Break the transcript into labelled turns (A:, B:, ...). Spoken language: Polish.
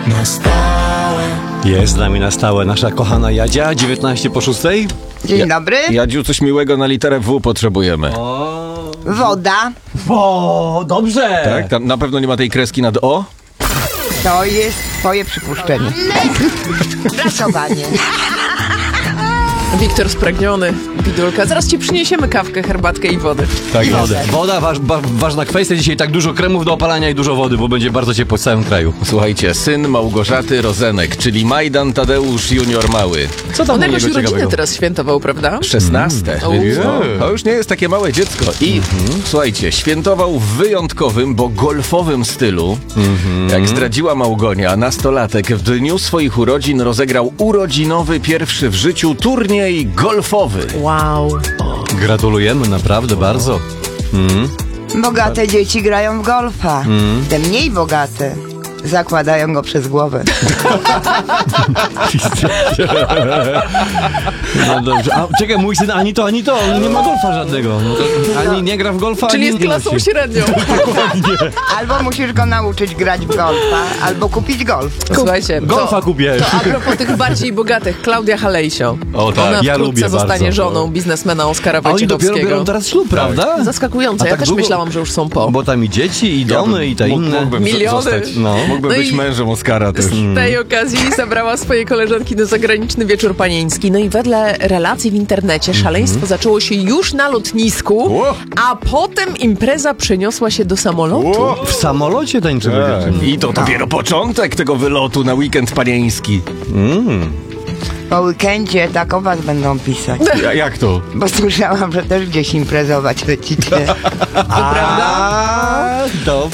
A: na stałe.
B: Jest z nami na stałe nasza kochana Jadzia, 19:06.
C: Dzień dobry.
D: Jadziu, coś miłego na literę W potrzebujemy.
C: Woda.
B: O, dobrze!
D: Tak? Tam na pewno nie ma tej kreski nad O?
C: To jest twoje przypuszczenie. Pracowanie.
E: Wiktor spragniony, bidulka. Zaraz ci przyniesiemy kawkę, herbatkę i wodę.
B: Tak,
C: I wodę.
B: woda ważna kwestia. Dzisiaj tak dużo kremów do opalania i dużo wody, bo będzie bardzo ciepło w całym kraju.
D: Słuchajcie, syn Małgorzaty Rozenek, czyli Majdan Tadeusz junior mały.
B: Co tam
E: On
B: u
E: jakoś
B: niego
E: urodziny
B: ciekawego?
E: teraz świętował, prawda?
D: 16.
E: O.
D: To już nie jest takie małe dziecko. I słuchajcie, świętował w wyjątkowym, bo golfowym stylu. Jak zdradziła Małgonia, nastolatek w dniu swoich urodzin rozegrał urodzinowy, pierwszy w życiu turniej golfowy.
E: Wow.
B: Gratulujemy, naprawdę bardzo.
C: Bogate dzieci grają w golfa. Te mniej bogate zakładają go przez głowę.
B: No dobrze. A czekaj, mój syn ani to, on nie ma golfa żadnego. No to ani nie gra w golfa,
E: Czyli
B: ani
E: jest
B: nie
E: klasą
B: nosi.
E: średnią.
C: Albo musisz go nauczyć grać w golfa, albo kupić golf.
E: Słuchajcie,
B: Golfa kupię.
E: to a propos tych bardziej bogatych, Klaudia Halejsio.
B: O tak,
E: Ona
B: ja
E: wkrótce
B: lubię
E: zostanie
B: bardzo.
E: żoną biznesmena Oskara
B: A oni dopiero
E: Wojciechowskiego.
B: biorą teraz ślub, prawda?
E: Zaskakujące,
B: A
E: ja
B: tak
E: też
B: długo?
E: myślałam, że już są po.
B: Bo tam i dzieci, i domy, i te inne.
D: Mógłbym
E: Miliony.
D: zostać.
B: No.
D: Mógłbym
E: No
D: być
E: i-
D: mężem Oskara też.
E: Z tej okazji zabrała swoje koleżanki na zagraniczny wieczór panieński. No i wedle relacji w internecie szaleństwo zaczęło się już na lotnisku,
D: Ło.
E: a potem impreza przeniosła się do samolotu.
D: O!
B: W samolocie tańczyły dziewczyny.
D: I to dopiero początek tego wylotu na weekend panieński.
C: Po weekendzie tak o was będą pisać.
D: Jak to?
C: Bo słyszałam, że też gdzieś imprezować lecicie.
B: A, dobrze.